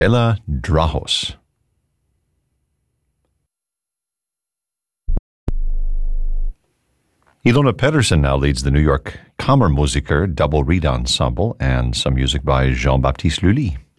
Ella Drahos. Ilona Pedersen now leads the New York Kammermusiker Double Reed Ensemble and some music by Jean-Baptiste Lully.